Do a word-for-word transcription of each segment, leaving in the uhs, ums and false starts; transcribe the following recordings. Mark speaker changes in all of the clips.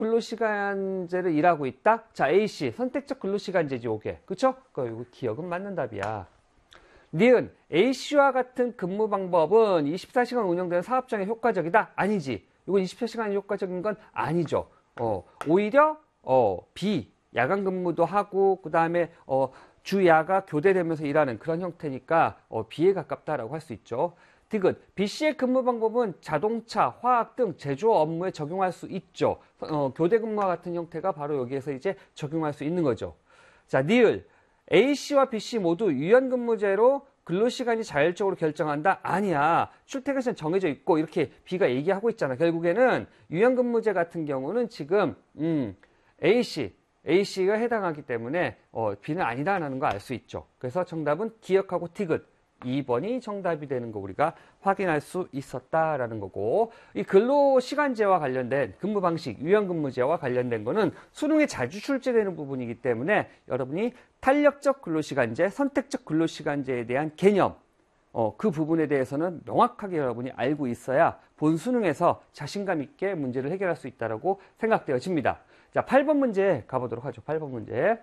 Speaker 1: 근로시간제를 일하고 있다. 자, A씨 선택적 근로시간제지 요게. 그쵸? 그 이거 기억은 맞는 답이야. 니은 A씨와 같은 근무 방법은 이십사 시간 운영되는 사업장에 효과적이다. 아니지. 이건 이십사 시간이 효과적인 건 아니죠. 어, 오히려 어, B 야간 근무도 하고 그 다음에 어, 주야가 교대되면서 일하는 그런 형태니까 어, B에 가깝다라고 할 수 있죠. 디귿 B씨의 근무 방법은 자동차, 화학 등 제조업 업무에 적용할 수 있죠. 어, 교대 근무와 같은 형태가 바로 여기에서 이제 적용할 수 있는 거죠. 자, 니을 A씨와 B씨 모두 유연근무제로 근로시간이 자율적으로 결정한다? 아니야. 출퇴근 시간 정해져 있고 이렇게 B가 얘기하고 있잖아. 결국에는 유연근무제 같은 경우는 지금 음, A씨, A씨가 해당하기 때문에 어, B는 아니다라는 거 알 수 있죠. 그래서 정답은 기억하고 티귿. 이 번이 정답이 되는 거 우리가 확인할 수 있었다라는 거고, 이 근로시간제와 관련된 근무 방식, 유연근무제와 관련된 거는 수능에 자주 출제되는 부분이기 때문에 여러분이 탄력적 근로시간제, 선택적 근로시간제에 대한 개념, 어, 그 부분에 대해서는 명확하게 여러분이 알고 있어야 본 수능에서 자신감 있게 문제를 해결할 수 있다고 생각되어집니다. 자, 팔 번 문제 가보도록 하죠. 팔 번 문제.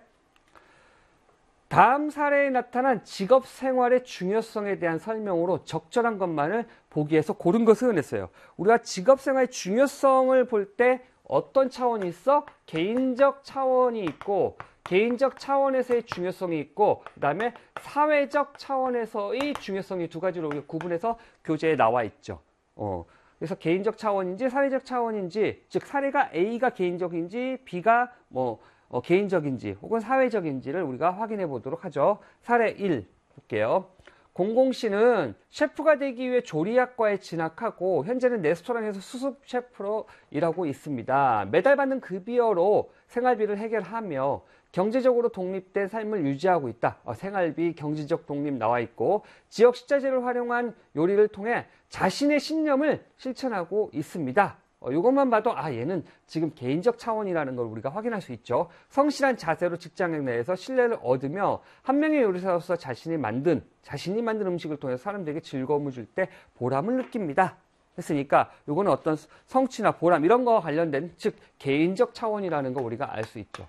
Speaker 1: 다음 사례에 나타난 직업 생활의 중요성에 대한 설명으로 적절한 것만을 보기에서 고른 것을 했어요. 우리가 직업 생활의 중요성을 볼 때 어떤 차원이 있어? 개인적 차원이 있고, 개인적 차원에서의 중요성이 있고, 그 다음에 사회적 차원에서의 중요성이 두 가지로 구분해서 교재에 나와 있죠. 어, 그래서 개인적 차원인지 사회적 차원인지, 즉 사례가 A가 개인적인지 B가 뭐 어, 개인적인지 혹은 사회적인지를 우리가 확인해 보도록 하죠. 사례 일 볼게요. 공공씨는 셰프가 되기 위해 조리학과에 진학하고 현재는 레스토랑에서 수습 셰프로 일하고 있습니다. 매달 받는 급여로 생활비를 해결하며 경제적으로 독립된 삶을 유지하고 있다. 어, 생활비, 경제적 독립 나와 있고 지역 식자재를 활용한 요리를 통해 자신의 신념을 실천하고 있습니다. 어, 이것만 봐도 아 얘는 지금 개인적 차원이라는 걸 우리가 확인할 수 있죠. 성실한 자세로 직장 내에서 신뢰를 얻으며 한 명의 요리사로서 자신이 만든 자신이 만든 음식을 통해 사람들에게 즐거움을 줄 때 보람을 느낍니다. 했으니까 이거는 어떤 성취나 보람 이런 거와 관련된 즉 개인적 차원이라는 거 우리가 알 수 있죠.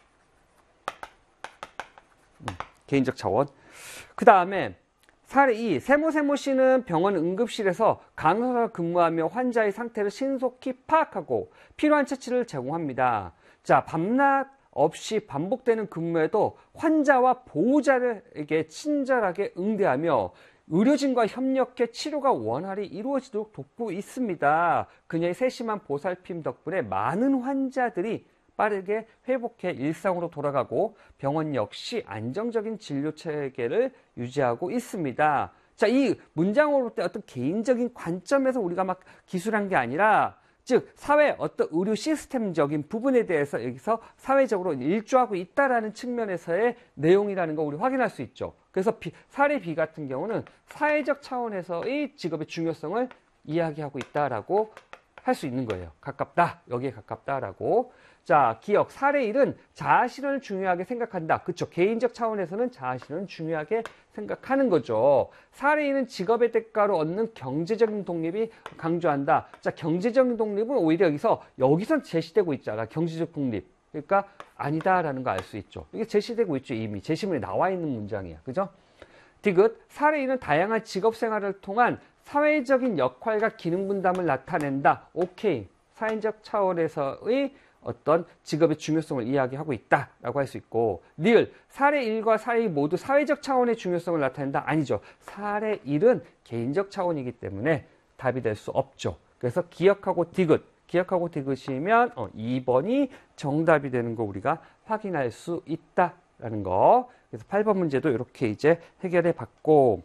Speaker 1: 음, 개인적 차원. 그 다음에 사례 이. 세모세모 씨는 병원 응급실에서 간호사로 근무하며 환자의 상태를 신속히 파악하고 필요한 처치를 제공합니다. 자, 밤낮 없이 반복되는 근무에도 환자와 보호자에게 친절하게 응대하며 의료진과 협력해 치료가 원활히 이루어지도록 돕고 있습니다. 그녀의 세심한 보살핌 덕분에 많은 환자들이 빠르게 회복해 일상으로 돌아가고 병원 역시 안정적인 진료 체계를 유지하고 있습니다. 자, 이 문장으로 볼 때 어떤 개인적인 관점에서 우리가 막 기술한 게 아니라 즉 사회 어떤 의료 시스템적인 부분에 대해서 여기서 사회적으로 일조하고 있다라는 측면에서의 내용이라는 거 우리 확인할 수 있죠. 그래서 비, 사례 B 같은 경우는 사회적 차원에서의 직업의 중요성을 이야기하고 있다라고 할 수 있는 거예요. 가깝다. 여기에 가깝다라고. 자, 기억. 사례 일은 자아실현을 중요하게 생각한다. 그쵸. 개인적 차원에서는 자아실현을 중요하게 생각하는 거죠. 사례 이는 직업의 대가로 얻는 경제적인 독립이 강조한다. 자, 경제적인 독립은 오히려 여기서, 여기서 제시되고 있잖아. 경제적 독립. 그러니까 아니다라는 거 알 수 있죠. 이게 제시되고 있죠. 이미. 제시문에 나와 있는 문장이야. 그죠? 디귿. 사례 이는 다양한 직업 생활을 통한 사회적인 역할과 기능 분담을 나타낸다. 오케이. 사회적 차원에서의 어떤 직업의 중요성을 이야기하고 있다라고 할 수 있고, 니을. 사례 일과 사례 이 모두 사회적 차원의 중요성을 나타낸다. 아니죠. 사례 일은 개인적 차원이기 때문에 답이 될 수 없죠. 그래서 기억하고 디귿. 기억하고 디귿이면 어, 이 번이 정답이 되는 거 우리가 확인할 수 있다라는 거. 그래서 팔 번 문제도 이렇게 이제 해결해 봤고,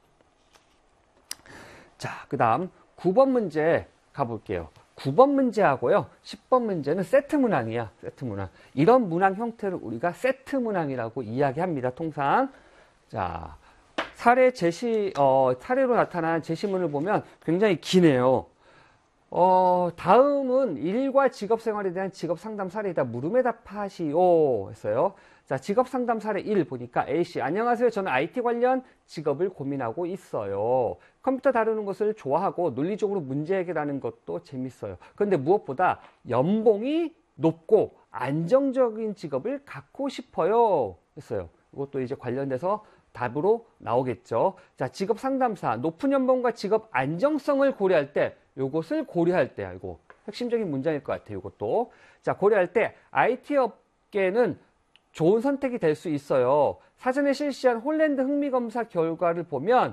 Speaker 1: 자, 그 다음 구 번 문제 가볼게요. 구 번 문제하고요. 십 번 문제는 세트 문항이야. 세트 문항. 이런 문항 형태를 우리가 세트 문항이라고 이야기합니다. 통상. 자, 사례 제시, 어, 사례로 나타난 제시문을 보면 굉장히 기네요. 어, 다음은 일과 직업 생활에 대한 직업 상담 사례이다. 물음에 답하시오. 했어요. 자, 직업 상담 사례 일 보니까 A씨. 안녕하세요. 저는 아이티 관련 직업을 고민하고 있어요. 컴퓨터 다루는 것을 좋아하고 논리적으로 문제 해결하는 것도 재밌어요. 그런데 무엇보다 연봉이 높고 안정적인 직업을 갖고 싶어요 했어요. 이것도 이제 관련돼서 답으로 나오겠죠. 자, 직업 상담사, 높은 연봉과 직업 안정성을 고려할 때, 요것을 고려할 때, 이거 핵심적인 문장일 것 같아요. 이것도. 자, 고려할 때 아이티 업계는 좋은 선택이 될 수 있어요. 사전에 실시한 홀랜드 흥미검사 결과를 보면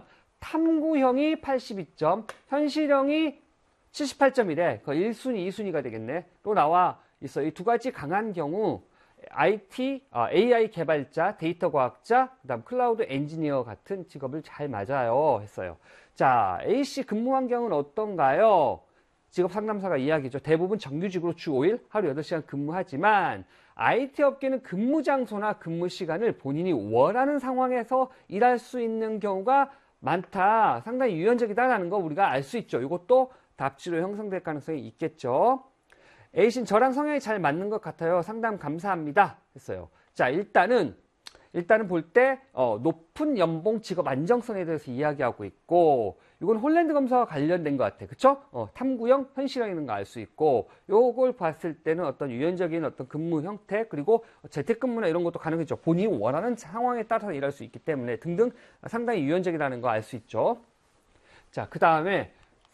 Speaker 1: 탐구형이 팔십이 점, 현실형이 칠십팔 점이래. 그 일 순위, 이 순위가 되겠네. 또 나와 있어. 이 두 가지 강한 경우 아이티, 어, 에이아이 개발자, 데이터 과학자, 그다음 클라우드 엔지니어 같은 직업을 잘 맞아요 했어요. 자, A씨 근무 환경은 어떤가요? 직업 상담사가 이야기죠. 대부분 정규직으로 주 오 일, 하루 여덟 시간 근무하지만 아이티 업계는 근무 장소나 근무 시간을 본인이 원하는 상황에서 일할 수 있는 경우가 많다. 상당히 유연적이다라는 거 우리가 알 수 있죠. 이것도 답지로 형성될 가능성이 있겠죠. A씨는 저랑 성향이 잘 맞는 것 같아요. 상담 감사합니다 했어요. 자, 일단은 일단은 볼 때 어, 높은 연봉 직업 안정성에 대해서 이야기하고 있고, 이건 홀랜드 검사와 관련된 것 같아. 그쵸? 어, 탐구형, 현실형 있는 거 알 수 있고, 요걸 봤을 때는 어떤 유연적인 어떤 근무 형태, 그리고 재택근무나 이런 것도 가능하죠. 본인이 원하는 상황에 따라서 일할 수 있기 때문에 등등 상당히 유연적이라는 거 알 수 있죠. 자, 그 다음에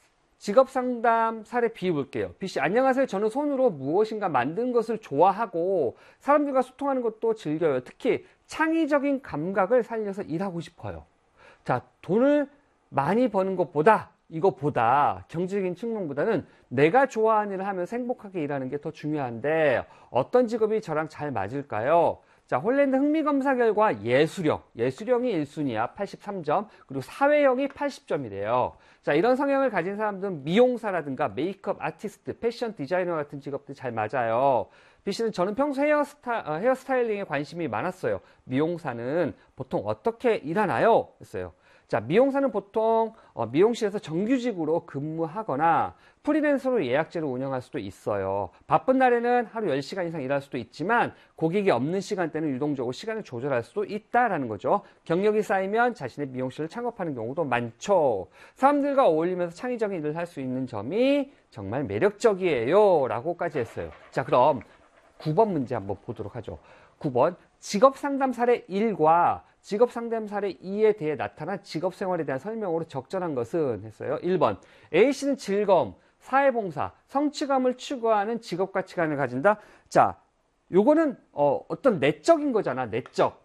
Speaker 1: 직업 상담 사례 B 볼게요. B씨, 안녕하세요. 저는 손으로 무엇인가 만드는 것을 좋아하고 사람들과 소통하는 것도 즐겨요. 특히 창의적인 감각을 살려서 일하고 싶어요. 자, 돈을 많이 버는 것보다, 이것보다 경제적인 측면보다는 내가 좋아하는 일을 하면서 행복하게 일하는 게 더 중요한데 어떤 직업이 저랑 잘 맞을까요? 자, 홀랜드 흥미검사 결과 예술형, 예술형이 일 순위야, 팔십삼 점, 그리고 사회형이 팔십 점이래요. 자, 이런 성향을 가진 사람들은 미용사라든가 메이크업 아티스트, 패션 디자이너 같은 직업들이 잘 맞아요. B씨는 저는 평소 헤어스타, 어, 헤어스타일링에 관심이 많았어요. 미용사는 보통 어떻게 일하나요? 했어요. 자, 미용사는 보통 어, 미용실에서 정규직으로 근무하거나 프리랜서로 예약제를 운영할 수도 있어요. 바쁜 날에는 하루 열 시간 이상 일할 수도 있지만 고객이 없는 시간대는 유동적으로 시간을 조절할 수도 있다라는 거죠. 경력이 쌓이면 자신의 미용실을 창업하는 경우도 많죠. 사람들과 어울리면서 창의적인 일을 할 수 있는 점이 정말 매력적이에요 라고까지 했어요. 자, 그럼 구 번 문제 한번 보도록 하죠. 구 번, 직업 상담 사례 일과 직업 상담 사례 이에 대해 나타난 직업 생활에 대한 설명으로 적절한 것은 했어요. 일 번, A씨는 즐거움, 사회봉사, 성취감을 추구하는 직업 가치관을 가진다. 자, 요거는 어, 어떤 내적인 거잖아. 내적.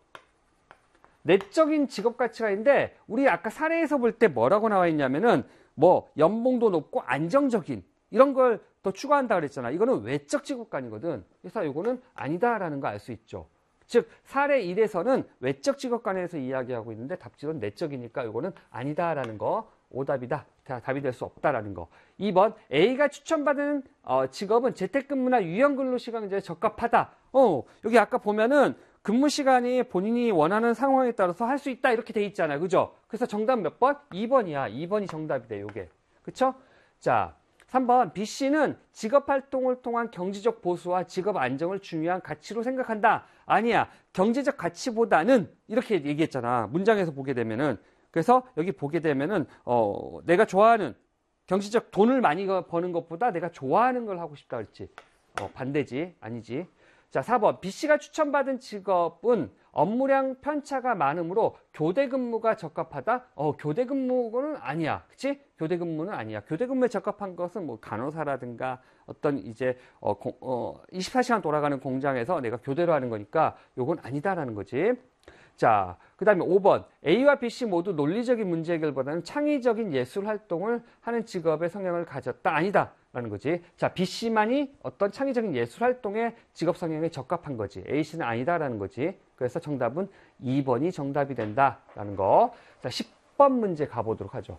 Speaker 1: 내적인 직업 가치관인데 우리 아까 사례에서 볼 때 뭐라고 나와 있냐면은 뭐 연봉도 높고 안정적인 이런 걸 더 추구한다 그랬잖아. 이거는 외적 직업관이거든. 그래서 요거는 아니다라는 거 알 수 있죠. 즉 사례 일에서는 외적 직업관에서 이야기하고 있는데 답지로는 내적이니까 이거는 아니다라는 거, 오답이다, 답이 될 수 없다라는 거. 이 번, A가 추천받은 어, 직업은 재택근무나 유연근로시간제 적합하다. 어, 여기 아까 보면은 근무 시간이 본인이 원하는 상황에 따라서 할 수 있다 이렇게 돼 있잖아요. 그죠? 그래서 정답 몇 번? 이 번이야. 이 번이 정답이 돼, 요게. 그쵸? 자, 삼 번, B씨는 직업활동을 통한 경제적 보수와 직업 안정을 중요한 가치로 생각한다. 아니야. 경제적 가치보다는 이렇게 얘기했잖아. 문장에서 보게 되면은. 그래서 여기 보게 되면은 어, 내가 좋아하는 경제적 돈을 많이 버는 것보다 내가 좋아하는 걸 하고 싶다 그랬지. 어, 반대지. 아니지. 자, 사 번. B씨가 추천받은 직업은 업무량 편차가 많으므로 교대 근무가 적합하다? 어, 교대 근무는 아니야. 그치? 교대 근무는 아니야. 교대 근무에 적합한 것은 뭐 간호사라든가 어떤 이제 어, 공, 어, 이십사 시간 돌아가는 공장에서 내가 교대로 하는 거니까 요건 아니다라는 거지. 자, 그 다음에 오 번. A와 B씨 모두 논리적인 문제 해결보다는 창의적인 예술 활동을 하는 직업의 성향을 가졌다. 아니다. 라는 거지. 자, B씨만이 어떤 창의적인 예술 활동의 직업 성향에 적합한 거지. A씨는 아니다라는 거지. 그래서 정답은 이 번이 정답이 된다라는 거. 자, 십 번 문제 가보도록 하죠.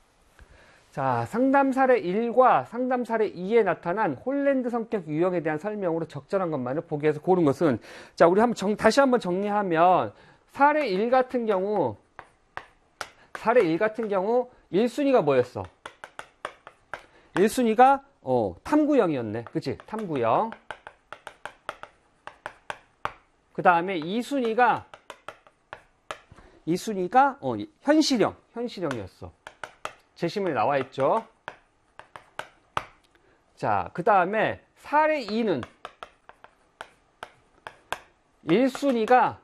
Speaker 1: 자, 상담 사례 일과 상담 사례 이에 나타난 홀랜드 성격 유형에 대한 설명으로 적절한 것만을 보기에서 고른 것은, 자, 우리 한번 정, 다시 한번 정리하면 사례 일 같은 경우 사례 일 같은 경우 일 순위가 뭐였어? 일 순위가 어, 탐구형이었네. 그치? 탐구형. 그 다음에 이 순위가 이 순위가 어, 현실형. 현실형이었어. 제시문에 나와 있죠. 자, 그 다음에 사례 이는 일 순위가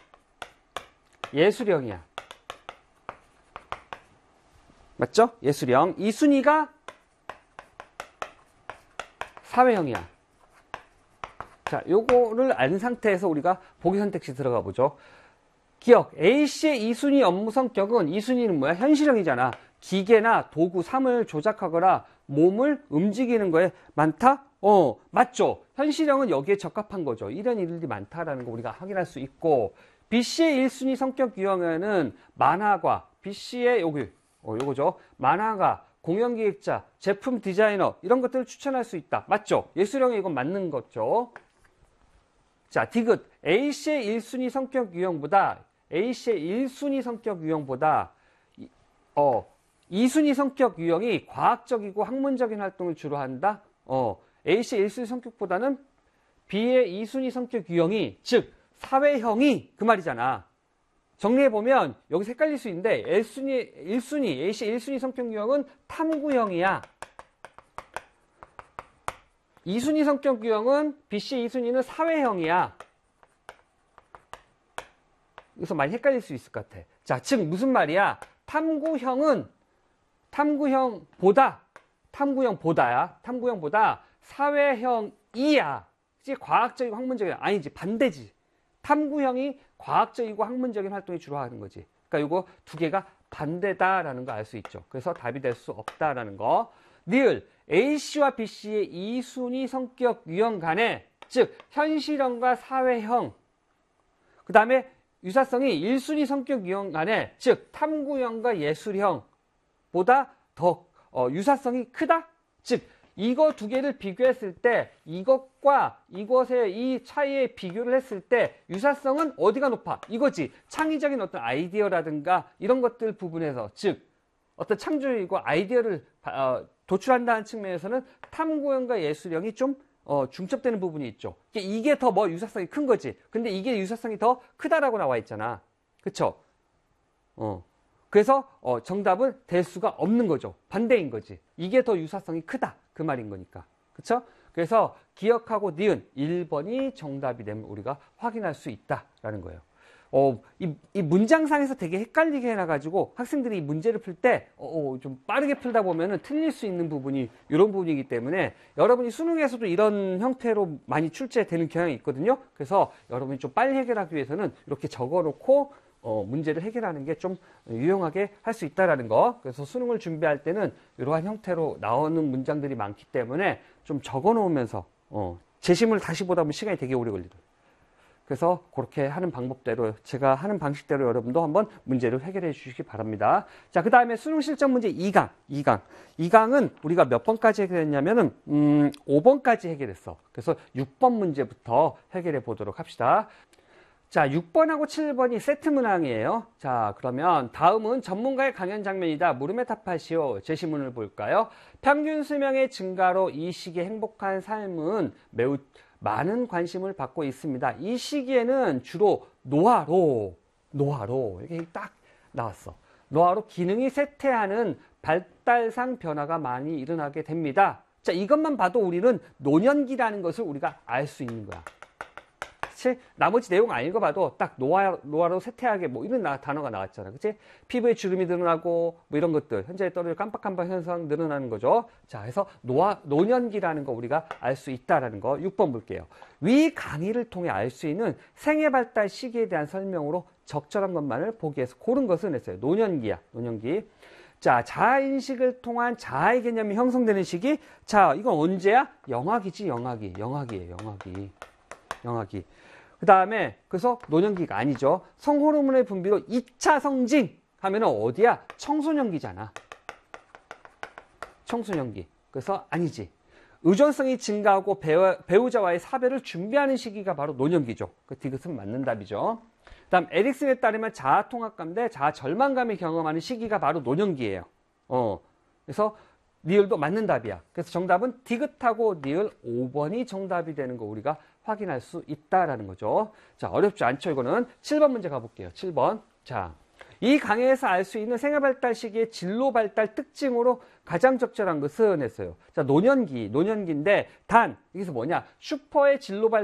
Speaker 1: 예술형이야. 맞죠? 예술형. 이 순위가 사회형이야. 자, 요거를 안 상태에서 우리가 보기 선택지 들어가 보죠. 기억, A씨의 이 순위 업무 성격은, 이 순위는 뭐야? 현실형이잖아. 기계나 도구, 삶을 조작하거나 몸을 움직이는 거에 많다? 어, 맞죠. 현실형은 여기에 적합한 거죠. 이런 일들이 많다라는 거 우리가 확인할 수 있고, B씨의 일 순위 성격 유형에는 만화가, B씨의 여기, 어, 요거죠. 만화가, 공연기획자, 제품 디자이너, 이런 것들을 추천할 수 있다. 맞죠? 예술형에 이건 맞는 거죠. 자, 디귿. A씨의 일 순위 성격 유형보다, A씨의 일 순위 성격 유형보다, 어, 이 순위 성격 유형이 과학적이고 학문적인 활동을 주로 한다. 어, A씨의 일 순위 성격보다는 B의 이 순위 성격 유형이, 즉 사회형이 그 말이잖아. 정리해보면 여기서 헷갈릴 수 있는데 일 순위, 일 순위, A씨의 일 순위 성격 유형은 탐구형이야. 이 순위 성격 유형은, B씨의 이 순위는 사회형이야. 그래서 많이 헷갈릴 수 있을 것 같아. 자, 즉 무슨 말이야? 탐구형은 탐구형보다, 탐구형보다야. 탐구형보다 사회형이야. 이제 과학적이고 학문적인, 아니지, 반대지. 탐구형이 과학적이고 학문적인 활동이 주로 하는 거지. 그러니까 이거 두 개가 반대다라는 거 알 수 있죠. 그래서 답이 될 수 없다라는 거. 니을, A씨와 B씨의 이 순위 성격 유형 간에, 즉 현실형과 사회형, 그 다음에 유사성이 일 순위 성격 유형 간에, 즉 탐구형과 예술형보다 더 어, 유사성이 크다? 즉 이거 두 개를 비교했을 때, 이것과 이것의 이 차이의 비교를 했을 때 유사성은 어디가 높아? 이거지. 창의적인 어떤 아이디어라든가 이런 것들 부분에서, 즉 어떤 창조적이고 아이디어를 어, 도출한다는 측면에서는 탐구형과 예술형이 좀 어, 중첩되는 부분이 있죠. 이게 더 뭐 유사성이 큰 거지. 근데 이게 유사성이 더 크다라고 나와 있잖아. 그쵸? 어. 그래서 어, 정답은 될 수가 없는 거죠. 반대인 거지. 이게 더 유사성이 크다. 그 말인 거니까. 그쵸? 그래서 기억하고 니은 일 번이 정답이 되면 우리가 확인할 수 있다라는 거예요. 어, 이, 이 문장상에서 되게 헷갈리게 해놔가지고 학생들이 이 문제를 풀 때, 어, 어, 좀 빠르게 풀다 보면은 틀릴 수 있는 부분이 이런 부분이기 때문에 여러분이 수능에서도 이런 형태로 많이 출제되는 경향이 있거든요. 그래서 여러분이 좀 빨리 해결하기 위해서는 이렇게 적어 놓고 어, 문제를 해결하는 게 좀 유용하게 할 수 있다라는 거. 그래서 수능을 준비할 때는 이러한 형태로 나오는 문장들이 많기 때문에 좀 적어 놓으면서, 어, 제시문을 다시 보다 보면 시간이 되게 오래 걸리더라고요. 그래서 그렇게 하는 방법대로, 제가 하는 방식대로 여러분도 한번 문제를 해결해 주시기 바랍니다. 자, 그 다음에 수능 실전 문제 이 강. 이 강. 이 강은 우리가 몇 번까지 해결했냐면은, 음, 오 번까지 해결했어. 그래서 육 번 문제부터 해결해 보도록 합시다. 자, 육 번하고 칠 번이 세트 문항이에요. 자, 그러면 다음은 전문가의 강연 장면이다. 물음에 답하시오. 제시문을 볼까요? 평균 수명의 증가로 이 시기의 행복한 삶은 매우 많은 관심을 받고 있습니다. 이 시기에는 주로 노화로, 노화로, 이게 딱 나왔어. 노화로 기능이 쇠퇴하는 발달상 변화가 많이 일어나게 됩니다. 자, 이것만 봐도 우리는 노년기라는 것을 우리가 알 수 있는 거야. 그치? 나머지 내용 안 읽어봐도 딱 노화, 노화로 쇠퇴하게 뭐 이런 나, 단어가 나왔잖아. 그치? 피부에 주름이 늘어나고 뭐 이런 것들, 현재 떨어질 깜빡깜빡 현상 늘어나는 거죠. 자, 그래서 노화, 노년기라는 거 우리가 알 수 있다라는 거 육 번 볼게요. 위 강의를 통해 알 수 있는 생애 발달 시기에 대한 설명으로 적절한 것만을 보기 위해서 고른 것은 했어요. 노년기야, 노년기. 자, 자아인식을 통한 자아의 개념이 형성되는 시기. 자, 이건 언제야? 영아기지, 영아기. 영아기예요, 영아기. 영아기. 그 다음에, 그래서 노년기가 아니죠. 성호르몬의 분비로 이 차 성징 하면은 어디야? 청소년기잖아. 청소년기. 그래서 아니지. 의존성이 증가하고 배우, 배우자와의 사별을 준비하는 시기가 바로 노년기죠. 그 디귿은 맞는 답이죠. 그 다음, 에릭슨에 따르면 자아 통합감 대 자아 절망감을 경험하는 시기가 바로 노년기예요. 어. 그래서 니을도 맞는 답이야. 그래서 정답은 디귿하고 니을 오 번이 정답이 되는 거 우리가 확인할 수 있다라는 거죠. 자, 어렵지 않죠, 이거는. 칠 번 문제 가볼게요. 칠 번. 자, 이 강의에서 알 수 있는 생애 발달 시기의 진로 발달 특징으로 가장 적절한 것은 했어요. 자, 노년기, 노년기인데 단, 여기서 뭐냐? 슈퍼의 진로 발달